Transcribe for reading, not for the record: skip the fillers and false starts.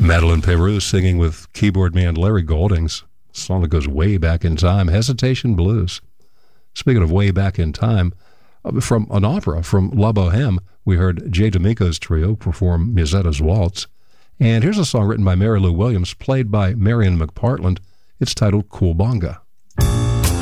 Madeleine Peyroux singing with keyboard man Larry Goldings. A song that goes way back in time, Hesitation Blues. Speaking of way back in time, from an opera, from La Boheme, we heard Jay D'Amico's trio perform Musetta's Waltz. And here's a song written by Mary Lou Williams, played by Marion McPartland. It's titled Coolbanga.